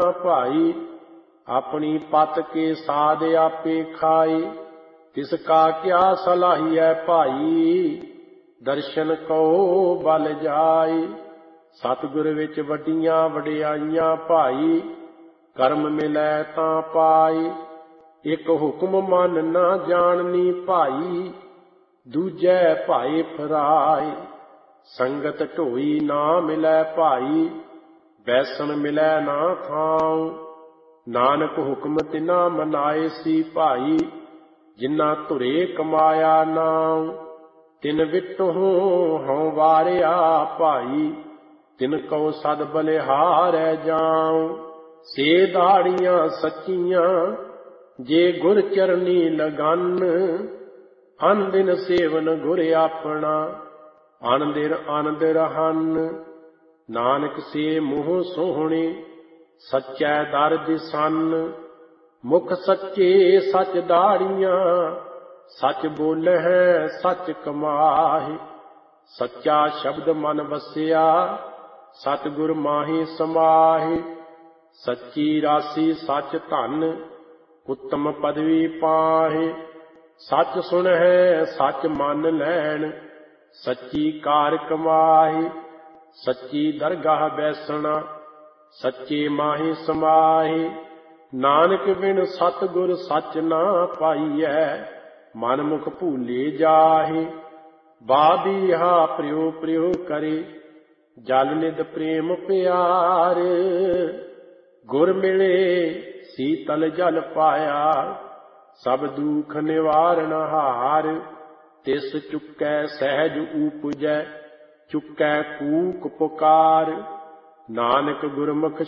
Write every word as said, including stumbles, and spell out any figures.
भाई। अपनी पत के साध आपे खाए, तिसका क्या सलाहिए भाई। दर्शन को बल जाए, सतगुर विच वड्डियां वडियाइयां भाई। करम मिलै तां पाए, एक हुक्म मन ना जाननी भाई। दूजै भाए फराए, संगत ढोई ना मिलै भाई। बैसन मिलै ना थाऊं, नानक हुक्म तिना मनाए सी भाई। जिन्ना धुरे कमाया नाम, तिन विटहूं हਉ वारिया भाई। तिन कौ सद बलिहारै जाऊं, से दाड़ियां सच्चियां जे गुर चरनी लगन। अन दिन सेवन गुर अपना, अन दिन आनंद रहन। नानक से मुँह सोहणे, सच्चै दर दिसन। मुख सच्चे सच दाड़ियां, सच बोलਹਿ सच कमाहि। सच्चा शब्द मन वसिया, सतगुर माहि समाहि। सच्ची राशि सच धन, उत्तम पदवी पाहि। सच सुनਹਿ सच मन लैन, सच्ची कार कमाहि। सच्ची दरगाह बैसना, सच्चे माहि समाहि। नानक बिन सतगुर सच ना पाइयै, मन मुख भूले जाहि। बाबीहा प्रियो प्रियो करे, जल निध प्रेम प्यार। गुर मिले शीतल जल पाया, सब दुख निवारण हार। तिस चुकै सहज ऊपजै, चुकै कूक पुकार। नानक गुरमुख